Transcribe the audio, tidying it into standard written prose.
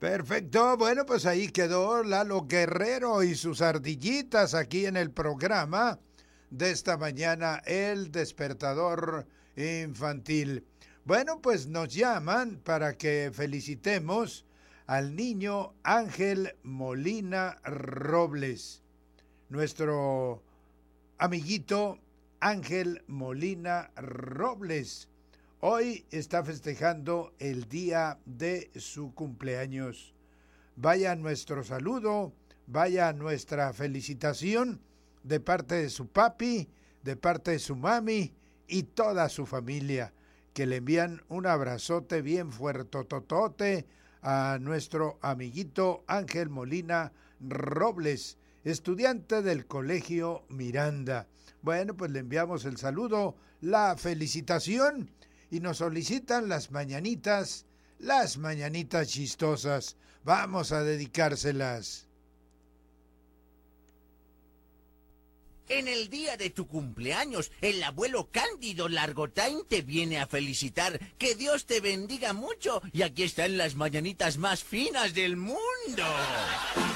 Perfecto, bueno, pues ahí quedó Lalo Guerrero y sus ardillitas aquí en el programa de esta mañana, El Despertador Infantil. Bueno, pues nos llaman para que felicitemos al niño Ángel Molina Robles, nuestro amiguito Ángel Molina Robles. Hoy está festejando el día de su cumpleaños. Vaya nuestro saludo, vaya nuestra felicitación de parte de su papi, de parte de su mami y toda su familia, que le envían un abrazote bien fuertototote a nuestro amiguito Ángel Molina Robles, estudiante del Colegio Miranda. Bueno, pues le enviamos el saludo, la felicitación y nos solicitan las mañanitas chistosas. Vamos a dedicárselas. En el día de tu cumpleaños, el abuelo Cándido Largotain te viene a felicitar. Que Dios te bendiga mucho y aquí están las mañanitas más finas del mundo.